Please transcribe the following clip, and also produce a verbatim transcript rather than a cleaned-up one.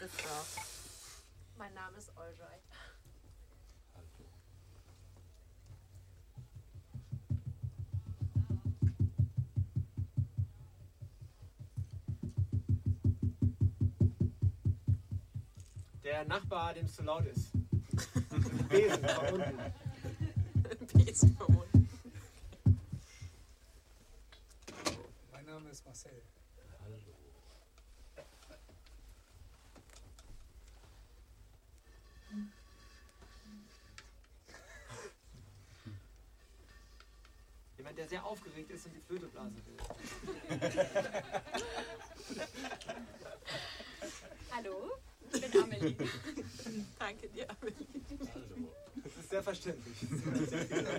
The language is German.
ist er. Mein Name ist Oljoy. Hallo. Der Nachbar, dem es zu laut ist. Besen von unten. Besen von unten. Mein Name ist Marcel. Hallo. Jemand, der sehr aufgeregt ist und die Flöte blasen will. Hallo, ich bin Amelie. Danke dir, Amelie. Hallo. Das ist sehr verständlich. Sehr viel